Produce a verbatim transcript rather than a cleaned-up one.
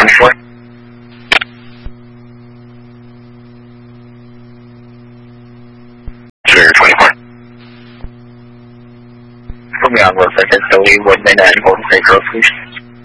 twenty-four. Trigger twenty-four. Put me on one second, so we would then add Golden State Grove, please.